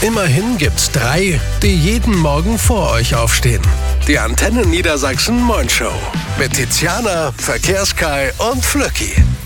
Immerhin gibt's 3, die jeden Morgen vor euch aufstehen. Die Antenne Niedersachsen Mornshow mit Tiziana, Verkehrskai und Flöcki.